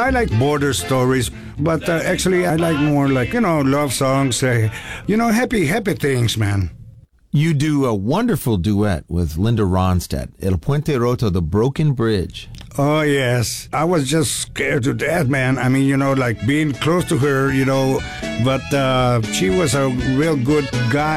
I like border stories, but actually I like more like, love songs, happy things, man. You do a wonderful duet with Linda Ronstadt, El Puente Roto, The Broken Bridge. Oh, yes. I was just scared to death, man. I mean, like being close to her, but she was a real good guy.